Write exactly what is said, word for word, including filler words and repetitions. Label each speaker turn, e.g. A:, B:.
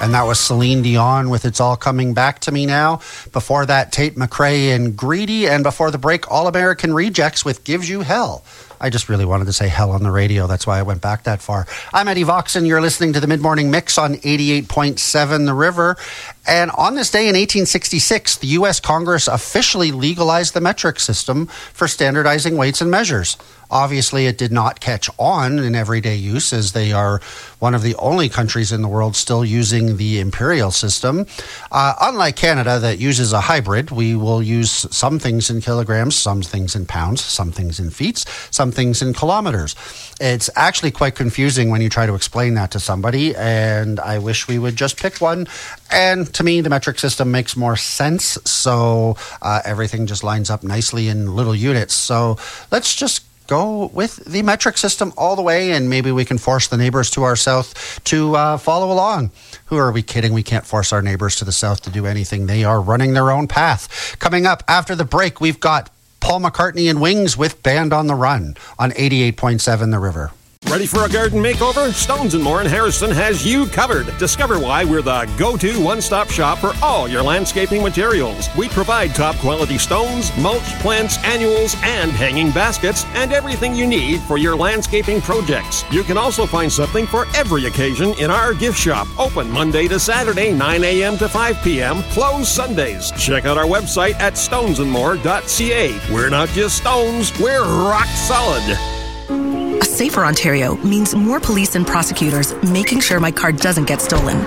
A: And that was Celine Dion with It's All Coming Back to Me Now. Before that, Tate McRae and Greedy. And before the break, All American Rejects with Gives You Hell. I just really wanted to say hell on the radio. That's why I went back that far. I'm Eddie Voxon. You're listening to the Mid-Morning Mix on eighty-eight point seven The River. And on this day in eighteen sixty-six, the U S Congress officially legalized the metric system for standardizing weights and measures. Obviously, it did not catch on in everyday use, as they are one of the only countries in the world still using the imperial system. Uh, unlike Canada, that uses a hybrid, we will use some things in kilograms, some things in pounds, some things in feet, some things in kilometers. It's actually quite confusing when you try to explain that to somebody, and I wish we would just pick one. And to me, the metric system makes more sense, so uh, everything just lines up nicely in little units. So let's just go with the metric system all the way, and maybe we can force the neighbors to our south to uh, follow along. Who are we kidding? We can't force our neighbors to the south to do anything. They are running their own path. Coming up after the break, we've got Paul McCartney and Wings with Band on the Run on eighty-eight point seven The River.
B: Ready for a garden makeover? Stones and More in Harrison has you covered. Discover why we're the go-to one-stop shop for all your landscaping materials. We provide top-quality stones, mulch, plants, annuals, and hanging baskets, and everything you need for your landscaping projects. You can also find something for every occasion in our gift shop. Open Monday to Saturday, nine a.m. to five p.m. Closed Sundays. Check out our website at stones and more dot c a. We're not just stones, we're rock solid.
C: A safer Ontario means more police and prosecutors making sure my car doesn't get stolen.